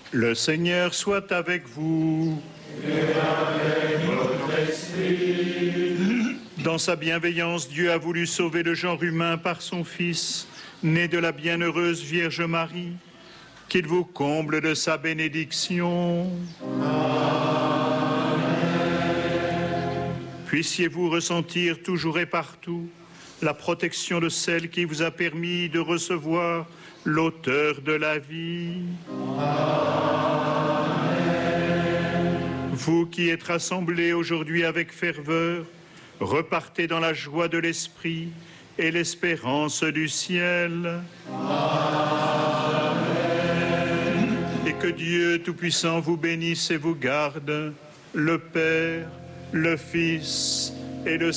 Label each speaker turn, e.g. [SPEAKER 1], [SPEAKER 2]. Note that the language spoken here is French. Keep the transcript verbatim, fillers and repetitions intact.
[SPEAKER 1] Le Seigneur soit avec vous.
[SPEAKER 2] Et avec votre esprit.
[SPEAKER 1] Dans sa bienveillance, Dieu a voulu sauver le genre humain par son Fils, né de la bienheureuse Vierge Marie. Qu'il vous comble de sa bénédiction.
[SPEAKER 2] Amen.
[SPEAKER 1] Puissiez-vous ressentir toujours et partout la protection de celle qui vous a permis de recevoir l'auteur de la vie.
[SPEAKER 2] Amen.
[SPEAKER 1] Vous qui êtes rassemblés aujourd'hui avec ferveur, repartez dans la joie de l'Esprit et l'espérance du ciel.
[SPEAKER 2] Amen.
[SPEAKER 1] Et que Dieu Tout-Puissant vous bénisse et vous garde, le Père, le Fils et le